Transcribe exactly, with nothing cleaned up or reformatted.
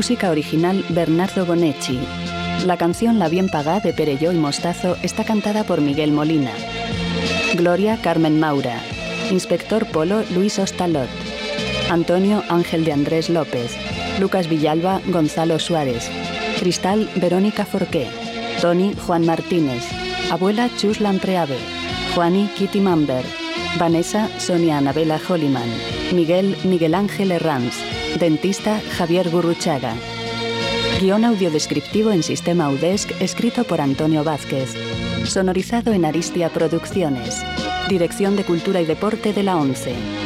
Música original Bernardo Bonetti. La canción La bien pagá de Perelló y Mostazo está cantada por Miguel Molina. Gloria Carmen Maura. Inspector Polo Luis Ostalot. Antonio Ángel de Andrés López. Lucas Villalba Gonzalo Suárez. Cristal Verónica Forqué. Tony Juan Martínez. Abuela Chus Lampreave. Juani Kitty Mamber. Vanessa Sonia Anabela Holliman. Miguel Miguel Ángel Herranz. Dentista Javier Gurruchaga. Guión audiodescriptivo en sistema Udesc escrito por Antonio Vázquez. Sonorizado en Aristia Producciones. Dirección de Cultura y Deporte de la ONCE.